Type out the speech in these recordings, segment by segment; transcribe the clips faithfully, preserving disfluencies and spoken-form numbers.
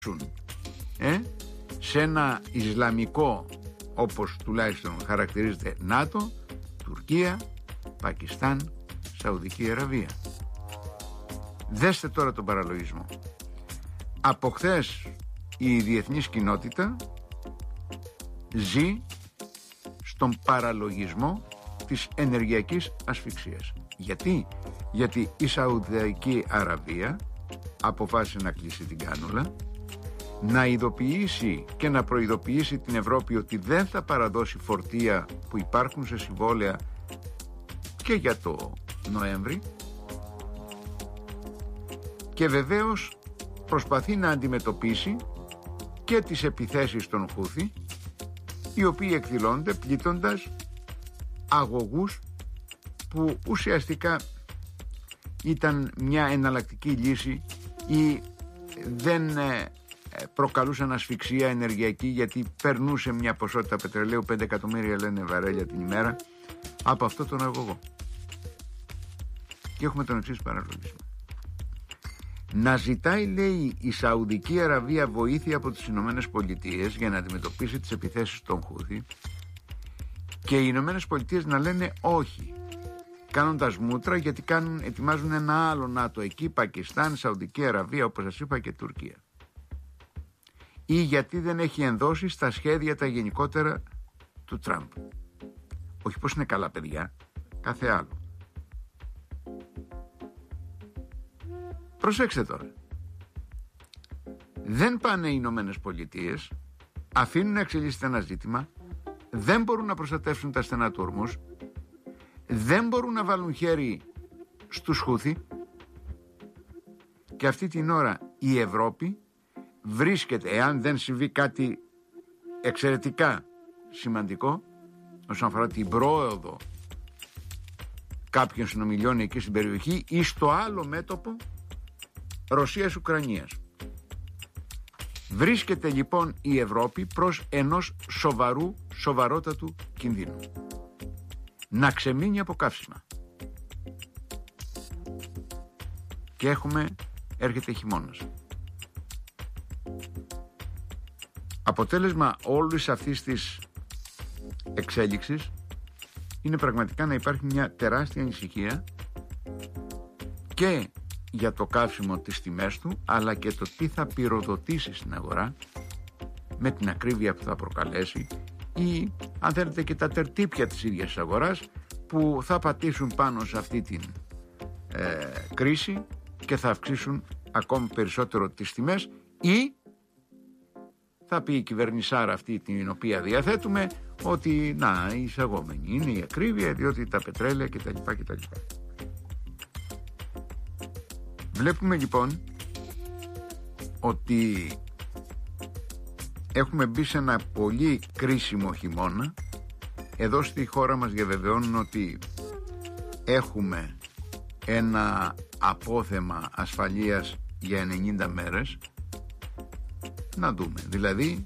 ε, σε ένα Ισλαμικό, όπως τουλάχιστον χαρακτηρίζεται, ΝΑΤΟ, Τουρκία, Πακιστάν, Σαουδική Αραβία. Δέστε τώρα τον παραλογισμό. Από χθες η διεθνής κοινότητα ζει στον παραλογισμό της ενεργειακής ασφυξίας. Γιατί? Γιατί η Σαουδική Αραβία αποφάσισε να κλείσει την κάνουλα, να ειδοποιήσει και να προειδοποιήσει την Ευρώπη ότι δεν θα παραδώσει φορτία που υπάρχουν σε συμβόλαια και για το Νοέμβρη, και βεβαίως προσπαθεί να αντιμετωπίσει και τις επιθέσεις των Χούθι, οι οποίοι εκδηλώνονται πλήττοντας αγωγούς που ουσιαστικά ήταν μια εναλλακτική λύση ή δεν προκαλούσαν ασφυξία ενεργειακή, γιατί περνούσε μια ποσότητα πετρελαίου, πέντε εκατομμύρια λένε βαρέλια την ημέρα, από αυτό τον αγωγό. Και έχουμε τον εξής παραλογισμό. Να ζητάει, λέει, η Σαουδική Αραβία βοήθεια από τις Ηνωμένες Πολιτείες για να αντιμετωπίσει τις επιθέσεις των Χούθι, και οι Ηνωμένες Πολιτείες να λένε όχι, κάνοντας μούτρα, γιατί κάνουν, ετοιμάζουν ένα άλλο ΝΑΤΟ εκεί, Πακιστάν, Σαουδική Αραβία, όπως σας είπα, και Τουρκία. Ή γιατί δεν έχει ενδώσει στα σχέδια τα γενικότερα του Τραμπ. Όχι πως είναι καλά παιδιά, κάθε άλλο. Προσέξτε τώρα. Δεν πάνε οι Ηνωμένες Πολιτείες, αφήνουν να εξελίσσεται ένα ζήτημα, δεν μπορούν να προστατεύσουν τα στενά του Ορμούς, δεν μπορούν να βάλουν χέρι στους Χούθι, και αυτή την ώρα η Ευρώπη βρίσκεται, εάν δεν συμβεί κάτι εξαιρετικά σημαντικό όσον αφορά την πρόοδο κάποιων συνομιλιών εκεί στην περιοχή, ή στο άλλο μέτωπο Ρωσίας-Ουκρανίας. Βρίσκεται λοιπόν η Ευρώπη προς ενός σοβαρού, σοβαρότατου κινδύνου. Να ξεμείνει από καύσιμα. Και έχουμε, έρχεται χειμώνας. Αποτέλεσμα όλης αυτής της εξέλιξης είναι πραγματικά να υπάρχει μια τεράστια ανησυχία και για το καύσιμο, τις τιμές του, αλλά και το τι θα πυροδοτήσει στην αγορά με την ακρίβεια που θα προκαλέσει, ή αν θέλετε και τα τερτύπια της ίδιας της αγοράς που θα πατήσουν πάνω σε αυτή την ε, κρίση και θα αυξήσουν ακόμη περισσότερο τις τιμές, ή θα πει η κυβερνησάρα αυτή την οποία διαθέτουμε ότι να, η εισαγόμενη είναι η ακρίβεια, διότι τα πετρέλαια κτλ. κτλ. Βλέπουμε λοιπόν ότι έχουμε μπει σε ένα πολύ κρίσιμο χειμώνα. Εδώ στη χώρα μας διαβεβαιώνουν ότι έχουμε ένα απόθεμα ασφαλείας για ενενήντα μέρες. Να δούμε, δηλαδή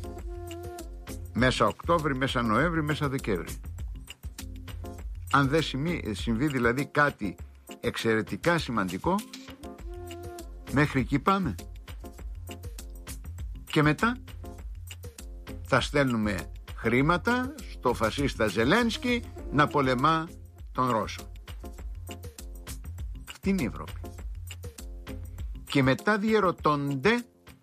μέσα Οκτώβρη, μέσα Νοέμβρη, μέσα Δεκέμβρη. Αν δεν συμβεί δηλαδή κάτι εξαιρετικά σημαντικό, μέχρι εκεί πάμε. Και μετά θα στέλνουμε χρήματα στο φασίστα Ζελένσκι να πολεμά τον Ρώσο. Αυτή είναι η Ευρώπη. Και μετά διερωτώνται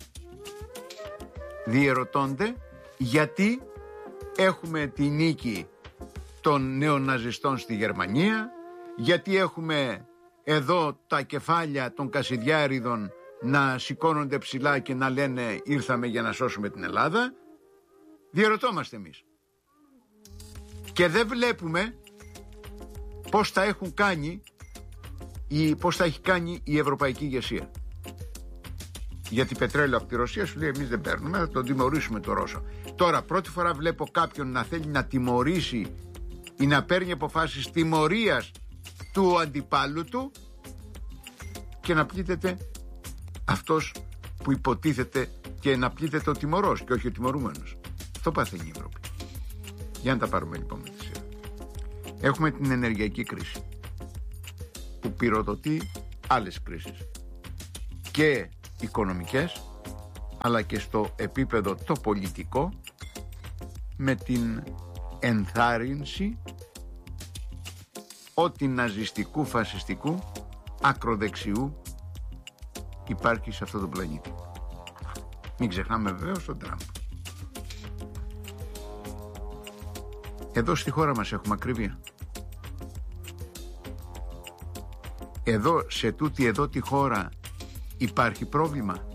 διερωτώνται γιατί έχουμε τη νίκη των νεοναζιστών στη Γερμανία, γιατί έχουμε εδώ τα κεφάλια των Κασιδιάριδων να σηκώνονται ψηλά και να λένε ήρθαμε για να σώσουμε την Ελλάδα. Διερωτόμαστε εμείς. Και δεν βλέπουμε πώς τα έχουν κάνει ή πώς τα έχει κάνει η ευρωπαϊκή ηγεσία. Γιατί πετρέλαιο από τη Ρωσία σου λέει εμείς δεν παίρνουμε, θα τον τιμωρήσουμε το Ρώσο. Τώρα πρώτη φορά βλέπω κάποιον να θέλει να τιμωρήσει ή να παίρνει αποφάσεις τιμωρίας του αντιπάλου του και να πλήττεται αυτός που υποτίθεται, και να πλήττεται ο τιμωρός και όχι ο τιμωρούμενος. Αυτό παθαίνει η Ευρώπη. Για να τα πάρουμε λοιπόν με τη σειρά. Έχουμε την ενεργειακή κρίση που πυροδοτεί άλλες κρίσεις και οικονομικές αλλά και στο επίπεδο το πολιτικό, με την ενθάρρυνση ό,τι ναζιστικού, φασιστικού, ακροδεξιού υπάρχει σε αυτό το πλανήτη. Μην ξεχνάμε βεβαίως τον Τραμπ. Εδώ στη χώρα μας έχουμε ακρίβεια. Εδώ, σε τούτη εδώ τη χώρα υπάρχει πρόβλημα.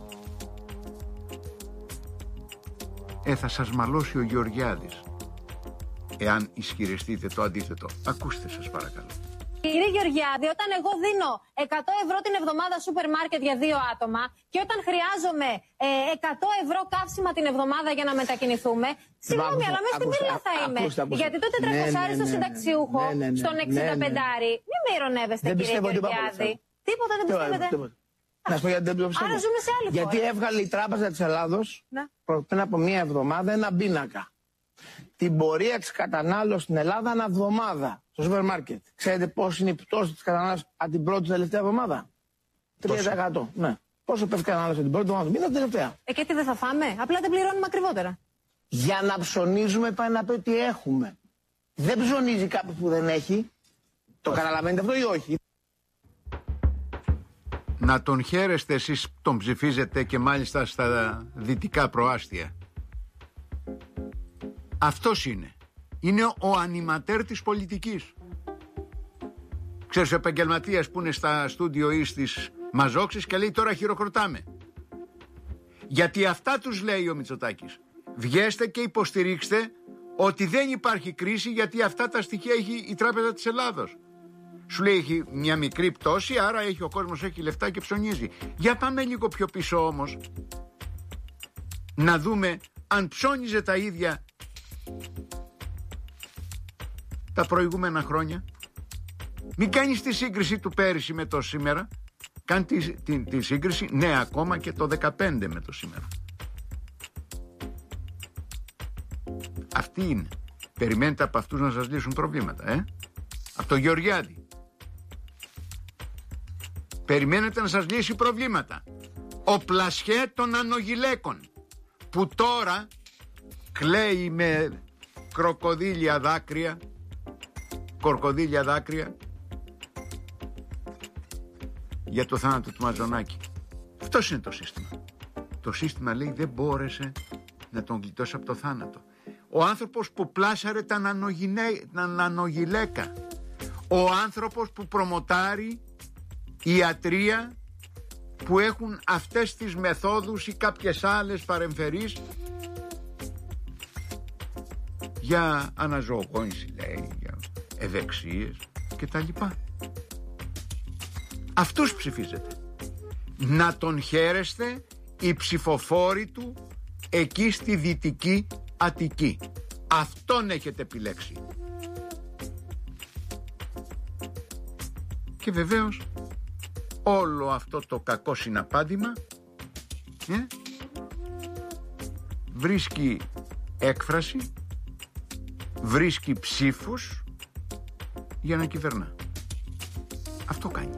Ε, θα σας μαλώσει ο Γεωργιάδης εάν ισχυριστείτε το αντίθετο. Ακούστε σας παρακαλώ. Κύριε Γεωργιάδη, όταν εγώ δίνω εκατό ευρώ την εβδομάδα σούπερ μάρκετ για δύο άτομα και όταν χρειάζομαι ε, εκατό ευρώ καύσιμα την εβδομάδα για να μετακινηθούμε, συγγνώμη, αλλά μέσα στην μήλα θα είμαι. Ακούστε, ακούστε. Γιατί το τετρακόσια ναι, ναι, ναι, στο συνταξιούχο, ναι, ναι, ναι, στον εξήντα πέντε, ναι, ναι. Μην με ειρωνεύεστε, δεν κύριε Γεωργιάδη. Τίποτα δεν πιστεύετε. Να σου πω γιατί δεν το πιστεύω. Άρα ζούμε σε άλλη γιατί χώρα. Έβγαλε η Τράπεζα της Ελλάδος πριν από μία εβδομάδα ένα πίνακα. Την πορεία της κατανάλωσης στην Ελλάδα ανά εβδομάδα στο σούπερ μάρκετ. Ξέρετε πώς είναι η πτώση της κατανάλωσης από την πρώτη τελευταία εβδομάδα? τρία τοις εκατό. Ναι. Πόσο πέφτει η κατανάλωση την πρώτη εβδομάδα? Μην την τελευταία. Ε, και τι δεν θα φάμε? Απλά δεν πληρώνουμε ακριβότερα. Για να ψωνίζουμε πάει να πει ότι έχουμε. Δεν ψωνίζει κάποιος που δεν έχει. Το καταλαβαίνετε αυτό ή όχι? Να τον χαίρεστε εσείς τον ψηφίζετε και μάλιστα στα δυτικά προάστια. Αυτός είναι. Είναι ο ανιματέρ της πολιτικής. Ξέρεις, ο επαγγελματίας που είναι στα στούντιο ή στις μαζόξεις και λέει τώρα χειροκροτάμε. Γιατί αυτά τους λέει ο Μητσοτάκης. Βγέστε και υποστηρίξτε ότι δεν υπάρχει κρίση, γιατί αυτά τα στοιχεία έχει η Τράπεζα της Ελλάδος. Σου λέει έχει μια μικρή πτώση, άρα έχει ο κόσμος, έχει λεφτά και ψωνίζει. Για πάμε λίγο πιο πίσω όμως, να δούμε αν ψώνιζε τα ίδια τα προηγούμενα χρόνια. Μην κάνεις τη σύγκριση του πέρυσι με το σήμερα. Κάνει τη, τη, τη σύγκριση, ναι, ακόμα και το δεκαπέντε με το σήμερα. Αυτή είναι. Περιμένετε από αυτούς να σας λύσουν προβλήματα, ε? Από το Γεωργιάδη. Περιμένετε να σας λύσει προβλήματα. Ο Πλασιέ των Ανογιλέκων, που τώρα κλαίει με κροκοδίλια δάκρυα, κορκοδίλια δάκρυα, για το θάνατο του Μαζονάκη. Αυτός είναι το σύστημα. Το σύστημα λέει δεν μπόρεσε να τον γλιτώσει από το θάνατο. Ο άνθρωπος που πλάσαρε τα νανογιλέκα. Ο άνθρωπος που προμοτάρει ιατρία που έχουν αυτές τις μεθόδους ή κάποιες άλλες παρεμφερείς για αναζωογόνηση, λέει, για ευεξίες και τα λοιπά. Αυτούς ψηφίζετε. Να τον χαίρεστε οι ψηφοφόροι του εκεί στη Δυτική Αττική. Αυτόν έχετε επιλέξει. Και βεβαίως όλο αυτό το κακό συναπάντημα ε, βρίσκει έκφραση, βρίσκει ψήφους για να κυβερνά. Αυτό κάνει.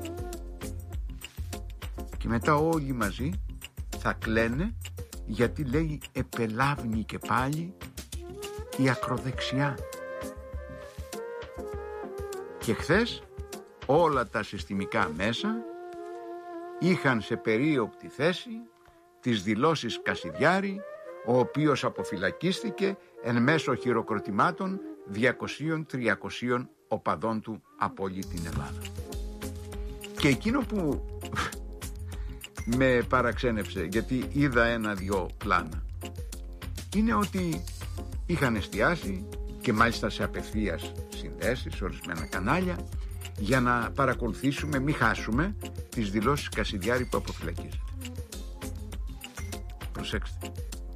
Και μετά όλοι μαζί θα κλαίνε γιατί λέει επελάβνει και πάλι η ακροδεξιά. Και χθες όλα τα συστημικά μέσα είχαν σε περίοπτη θέση τις δηλώσεις Κασιδιάρη, ο οποίος αποφυλακίστηκε εν μέσω χειροκροτημάτων διακοσίων τριακοσίων οπαδών του από όλη την Ελλάδα. Και εκείνο που με παραξένεψε, γιατί είδα ένα-δυο πλάνα, είναι ότι είχαν εστιάσει και μάλιστα σε απευθείας συνδέσεις, σε ορισμένα κανάλια, για να παρακολουθήσουμε, μην χάσουμε τις δηλώσεις Κασιδιάρη που αποφυλακίζεται. Προσέξτε.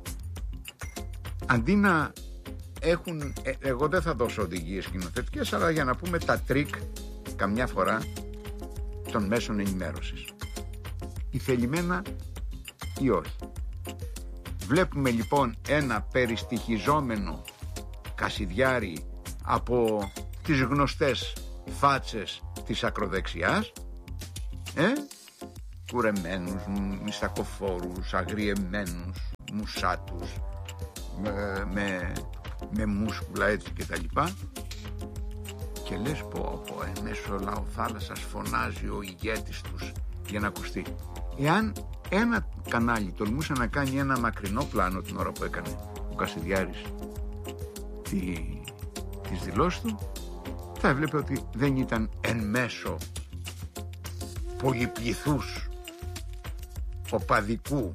Αντί να έχουν, ε, εγώ δεν θα δώσω οδηγίες σκηνοθετικές, αλλά για να πούμε τα τρίκ καμιά φορά των μέσων ενημέρωσης. Ή θελημένα ή όχι. Βλέπουμε λοιπόν ένα περιστοιχιζόμενο Κασιδιάρη από τις γνωστές φάτσες της ακροδεξιάς, ε? κουρεμένους, μιστακοφόρους, αγριεμένους, μουσάτους, με, με, με μούσκουλα έτσι και τα λοιπά. Και λες πω, πω εν μέσω λαοθάλασσας φωνάζει ο ηγέτης τους για να ακουστεί. Εάν ένα κανάλι τολμούσε να κάνει ένα μακρινό πλάνο την ώρα που έκανε ο Κασιδιάρης τη, τις δηλώσεις του, θα έβλεπε ότι δεν ήταν εν μέσω πολυπληθούς οπαδικού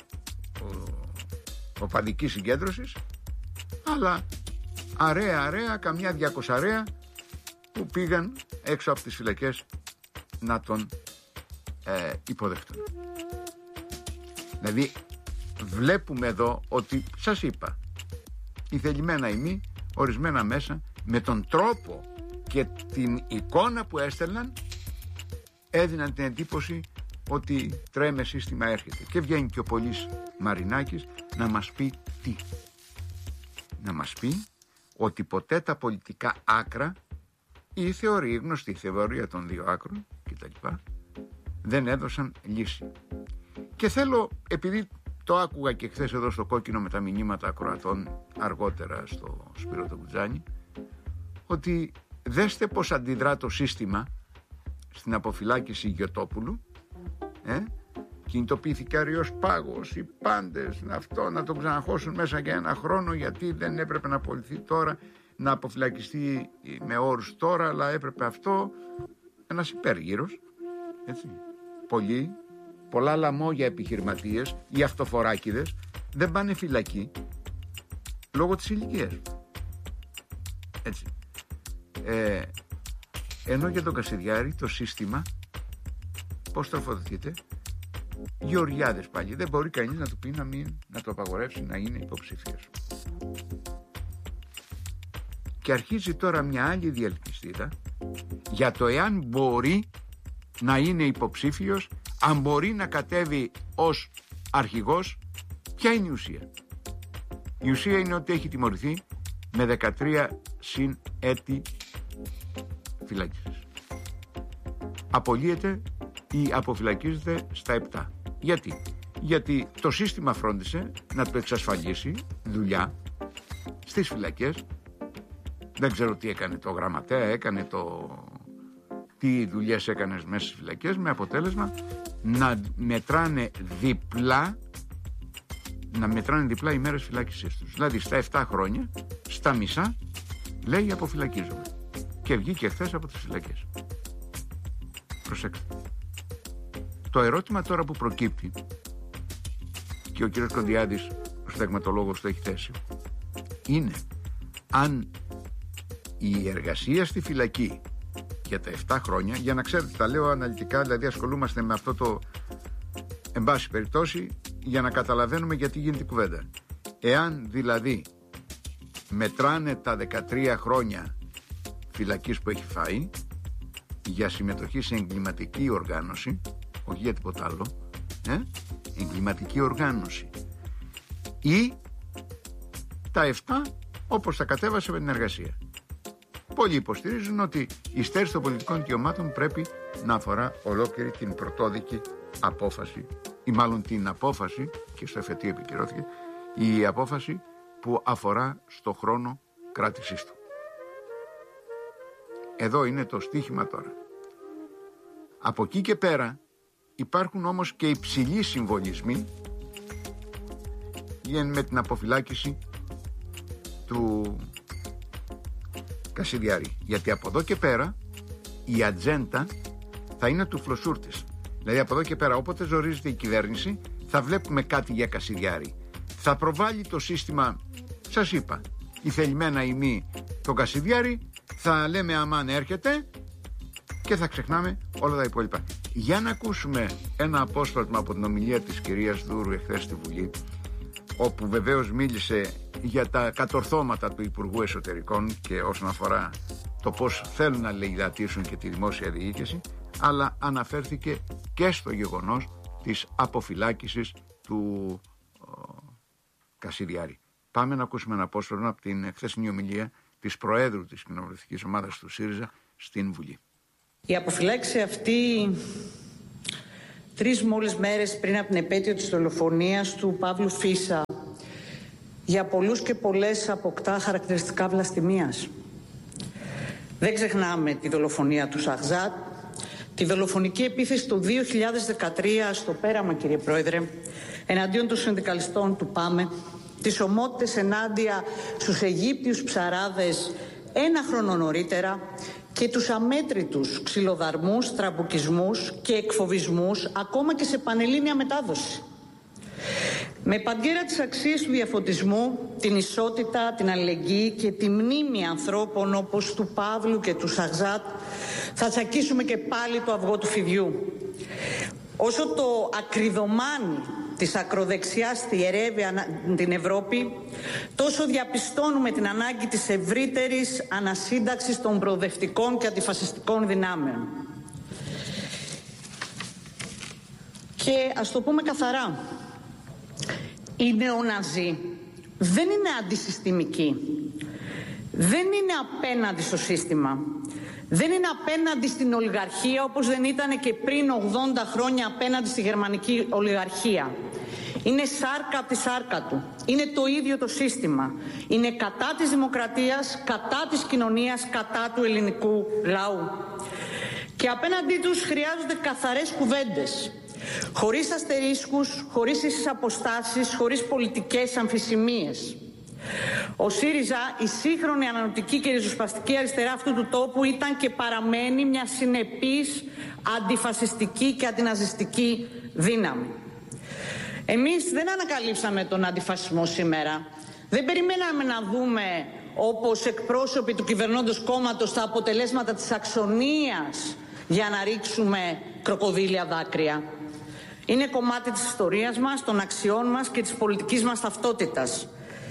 οπαδικής συγκέντρωσης, αλλά αρέα αρέα, καμιά διακοσαρέα που πήγαν έξω από τις φυλακές να τον ε, υποδεχτούν. Δηλαδή βλέπουμε εδώ ότι, σας είπα, η θελημένα ημί, ορισμένα μέσα, με τον τρόπο και την εικόνα που έστελναν, έδιναν την εντύπωση ότι τρέμε σύστημα έρχεται. Και βγαίνει και ο Πολύς Μαρινάκης να μας πει τι. Να μας πει ότι ποτέ τα πολιτικά άκρα, η θεωρία, η γνωστή θεωρία των δύο άκρων κτλ, δεν έδωσαν λύση. Και θέλω, επειδή το άκουγα και χθες εδώ στο Κόκκινο με τα μηνύματα ακροατών αργότερα στο Σπύρο το Κουτζάνη, ότι δέστε πως αντιδρά το σύστημα στην αποφυλάκηση Γιωτόπουλου. ε? Κινητοποιήθηκε αραιός πάγος, οι πάντες αυτό, να τον ξαναχώσουν μέσα για ένα χρόνο, γιατί δεν έπρεπε να απολυθεί τώρα, να αποφυλακιστεί με όρους τώρα, αλλά έπρεπε αυτό. Ένας υπέργυρος, έτσι. Πολλοί, πολλά λαμόγια επιχειρηματίες, οι αυτοφοράκηδες, δεν πάνε φυλακή λόγω της ηλικίας. Έτσι. Ε, ενώ για τον Κασιδιάρη το σύστημα, πώς τροφοδοτείται, Γεωργιάδες πάλι. Δεν μπορεί κανείς να του πει να, μην, να το απαγορεύσει να είναι υποψήφιος. Και αρχίζει τώρα μια άλλη διελκυστίδα για το εάν μπορεί να είναι υποψήφιος, αν μπορεί να κατέβει ως αρχηγός. Ποια είναι η ουσία? Η ουσία είναι ότι έχει τιμωρηθεί με δεκατρία συν έτη φυλάκισης. Απολύεται ή αποφυλακίζεται στα επτά. Γιατί? Γιατί το σύστημα φρόντισε να του εξασφαλίσει δουλειά στις φυλακές. Δεν ξέρω τι έκανε το γραμματέα, έκανε το... τι δουλειές έκανε μέσα στις φυλακές, με αποτέλεσμα να μετράνε διπλά να μετράνε διπλά οι μέρες φυλάκισης τους. Δηλαδή στα επτά χρόνια, στα μισά, λέει αποφυλακίζομαι. Και βγήκε χθες από τις φυλακές. Προσέξτε. Το ερώτημα τώρα που προκύπτει, και ο κύριος Κονδιάδης, ο συνταγματολόγος, το έχει θέσει, είναι αν η εργασία στη φυλακή για τα επτά χρόνια, για να ξέρετε, τα λέω αναλυτικά, δηλαδή ασχολούμαστε με αυτό το, εν πάση περιπτώσει, για να καταλαβαίνουμε γιατί γίνεται η κουβέντα. Εάν δηλαδή μετράνε τα δεκατρία χρόνια φυλακής που έχει φάει για συμμετοχή σε εγκληματική οργάνωση, όχι για τίποτα άλλο, ε? εγκληματική οργάνωση, ή τα επτά όπως τα κατέβασε με την εργασία. Πολλοί υποστηρίζουν ότι η στέρηση των πολιτικών δικαιωμάτων πρέπει να αφορά ολόκληρη την πρωτόδικη απόφαση, ή μάλλον την απόφαση, και στο εφετείο επικυρώθηκε, η απόφαση που αφορά στο χρόνο κράτησής του. Εδώ είναι το στίχημα τώρα. Από εκεί και πέρα υπάρχουν όμως και υψηλοί συμβολισμοί με την αποφυλάκηση του Κασιδιάρη. Γιατί από εδώ και πέρα η ατζέντα θα είναι του φλοσούρτης. Δηλαδή από εδώ και πέρα, όποτε ζορίζεται η κυβέρνηση, θα βλέπουμε κάτι για Κασιδιάρη. Θα προβάλλει το σύστημα, σας είπα, η θελημένα ημί τον Κασιδιάρη, θα λέμε αμάν έρχεται και θα ξεχνάμε όλα τα υπόλοιπα. Για να ακούσουμε ένα απόσπασμα από την ομιλία της κυρίας Δούρου εχθές στη Βουλή, όπου βεβαίως μίλησε για τα κατορθώματα του Υπουργού Εσωτερικών και όσον αφορά το πώς θέλουν να λαιλατίσουν και τη δημόσια διοίκηση, αλλά αναφέρθηκε και στο γεγονός της αποφυλάκησης του ο, Κασιδιάρη. Πάμε να ακούσουμε ένα απόσπασμα από την χθεσινή ομιλία της Προέδρου της Κοινοβουλευτικής Ομάδας του ΣΥΡΙΖΑ στην Βουλή. Η αποφυλάξη αυτή τρεις μόλις μέρες πριν από την επέτειο της δολοφονίας του Παύλου Φίσα, για πολλούς και πολλές αποκτά χαρακτηριστικά βλαστημίας. Δεν ξεχνάμε τη δολοφονία του Σαχζάτ, τη δολοφονική επίθεση του δύο χιλιάδες δεκατρία στο Πέραμα, κύριε Πρόεδρε, εναντίον των συνδικαλιστών του ΠΑΜΕ, τις ομότητες ενάντια στους Αιγύπτιους ψαράδες ένα χρόνο νωρίτερα και τους αμέτρητους ξυλοδαρμούς, τραμπουκισμούς και εκφοβισμούς ακόμα και σε πανελλήνια μετάδοση. Με παντιέρα τις αξίες του διαφωτισμού, την ισότητα, την αλληλεγγύη και τη μνήμη ανθρώπων όπως του Παύλου και του Σαχζάτ θα τσακίσουμε και πάλι το αυγό του φιδιού. Όσο το ακριδομάνι της ακροδεξιάς θιερεύει την Ευρώπη, τόσο διαπιστώνουμε την ανάγκη της ευρύτερης ανασύνταξης των προοδευτικών και αντιφασιστικών δυνάμεων. Και ας το πούμε καθαρά, οι νεοναζί δεν είναι αντισυστημικοί, δεν είναι απέναντι στο σύστημα, δεν είναι απέναντι στην ολιγαρχία όπως δεν ήταν και πριν ογδόντα χρόνια απέναντι στη γερμανική ολιγαρχία. Είναι σάρκα από τη σάρκα του, είναι το ίδιο το σύστημα, είναι κατά της δημοκρατίας, κατά της κοινωνίας, κατά του ελληνικού λαού. Και απέναντί τους χρειάζονται καθαρές κουβέντες, χωρίς αστερίσκους, χωρίς ίσες αποστάσεις, χωρίς πολιτικές αμφισημίες. Ο ΣΥΡΙΖΑ, η σύγχρονη ανανοτική και ριζοσπαστική αριστερά αυτού του τόπου, ήταν και παραμένει μια συνεπής αντιφασιστική και αντιναζιστική δύναμη. Εμείς δεν ανακαλύψαμε τον αντιφασισμό σήμερα. Δεν περιμέναμε να δούμε, όπως εκπρόσωποι του κυβερνώντος κόμματος, τα αποτελέσματα της αξονίας για να ρίξουμε κροκοδίλια δάκρυα. Είναι κομμάτι της ιστορίας μας, των αξιών μας και της πολιτικής μας ταυτότητας.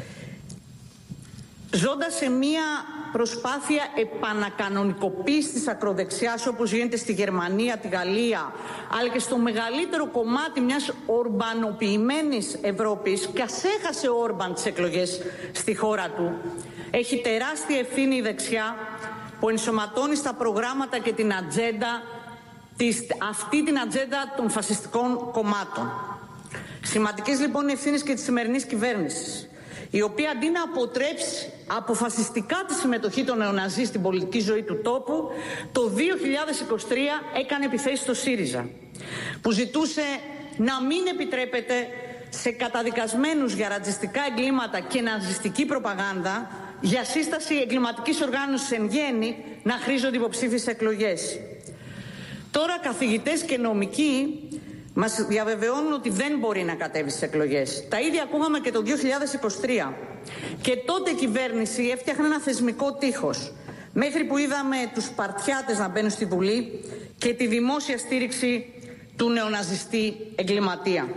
Ζώντας σε μία προσπάθεια επανακανονικοποίησης της ακροδεξιάς όπως γίνεται στη Γερμανία, τη Γαλλία, αλλά και στο μεγαλύτερο κομμάτι μιας ορμπανοποιημένης Ευρώπης, και ας έχασε ο Όρμπαν τις εκλογές στη χώρα του, έχει τεράστια ευθύνη η δεξιά που ενσωματώνει στα προγράμματα και την ατζέντα της, αυτή την ατζέντα των φασιστικών κομμάτων. Σημαντικές λοιπόν ευθύνες και της σημερινής κυβέρνησης, η οποία αντί να αποτρέψει αποφασιστικά τη συμμετοχή των νεοναζί στην πολιτική ζωή του τόπου, το δύο χιλιάδες είκοσι τρία έκανε επιθέσεις στο ΣΥΡΙΖΑ, που ζητούσε να μην επιτρέπεται σε καταδικασμένους για ρατσιστικά εγκλήματα και ναζιστική προπαγάνδα για σύσταση εγκληματικής οργάνωσης εν γέννη να χρήζονται υποψήφιες εκλογές. Τώρα καθηγητές και νομικοί μας διαβεβαιώνουν ότι δεν μπορεί να κατέβει στις εκλογές. Τα ίδια ακούγαμε και το δύο χιλιάδες είκοσι τρία. Και τότε η κυβέρνηση έφτιαχνε ένα θεσμικό τείχος, μέχρι που είδαμε τους Σπαρτιάτες να μπαίνουν στη Βουλή και τη δημόσια στήριξη του νεοναζιστή εγκληματία.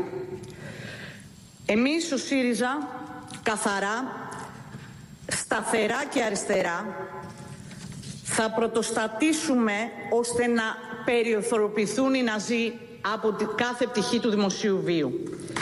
Εμείς ο ΣΥΡΙΖΑ καθαρά, σταθερά και αριστερά θα πρωτοστατήσουμε ώστε να περιοθωροποιηθούν οι Ναζί από κάθε πτυχή του δημοσίου βίου.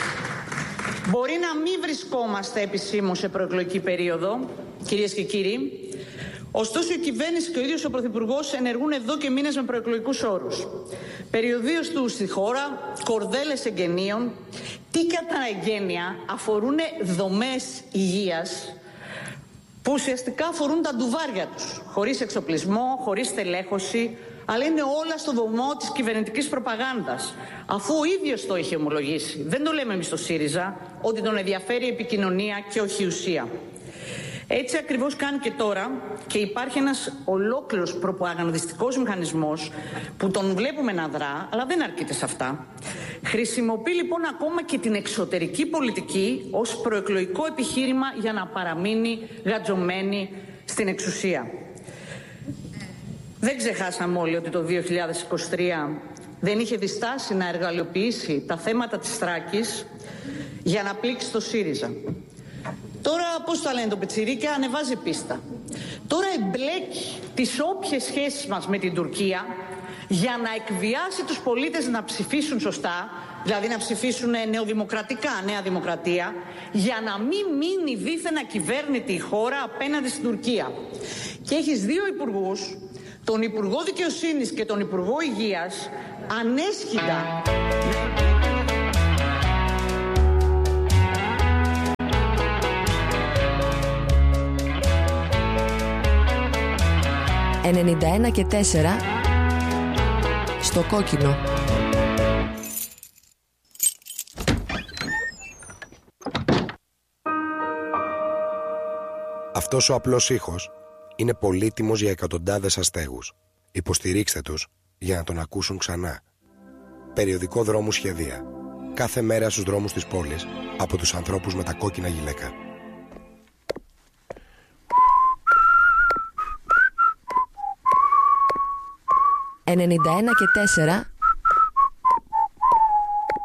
Μπορεί να μην βρισκόμαστε επισήμως σε προεκλογική περίοδο, κυρίες και κύριοι, ωστόσο η κυβέρνηση και ο ίδιος ο Πρωθυπουργός ενεργούν εδώ και μήνες με προεκλογικούς όρους. Περιοδίως του στη χώρα, κορδέλες εγγενείων, τι κατά εγγένεια αφορούν δομές υγείας που ουσιαστικά αφορούν τα ντουβάρια τους, χωρίς εξοπλισμό, χωρίς τελέχωση, αλλά είναι όλα στο βωμό της κυβερνητικής προπαγάνδας, αφού ο ίδιος το είχε ομολογήσει. Δεν το λέμε εμείς στο ΣΥΡΙΖΑ, ότι τον ενδιαφέρει η επικοινωνία και όχι η ουσία. Έτσι ακριβώς κάνει και τώρα, και υπάρχει ένας ολόκληρος προπαγανδιστικός μηχανισμός που τον βλέπουμε να δρά, αλλά δεν αρκείται σε αυτά. Χρησιμοποιεί λοιπόν ακόμα και την εξωτερική πολιτική ως προεκλογικό επιχείρημα για να παραμείνει γατζωμένη στην εξουσία. Δεν ξεχάσαμε όλοι ότι το δύο χιλιάδες είκοσι τρία δεν είχε διστάσει να εργαλειοποιήσει τα θέματα της Θράκης για να πλήξει το ΣΥΡΙΖΑ. Τώρα, πώς τα λένε το πιτσιρίκια, ανεβάζει πίστα. Τώρα εμπλέκει τις όποιες σχέσεις μας με την Τουρκία για να εκβιάσει τους πολίτες να ψηφίσουν σωστά, δηλαδή να ψηφίσουν νεοδημοκρατικά, νέα δημοκρατία, για να μην μείνει δίθεν ακυβέρνητη η χώρα απέναντι στην Τουρκία. Και έχεις δύο υπουργούς, τον Υπουργό Δικαιοσύνης και τον Υπουργό Υγείας, ανέσχυτα. ενενήντα ένα και τέσσερα στο κόκκινο. Αυτός ο απλός ήχος είναι πολύτιμος για εκατοντάδες αστέγους. Υποστηρίξτε τους για να τον ακούσουν ξανά. Περιοδικό δρόμου σχεδία. Κάθε μέρα στους δρόμους της πόλης από τους ανθρώπους με τα κόκκινα γυλαίκα. ενενήντα ένα και τέσσερα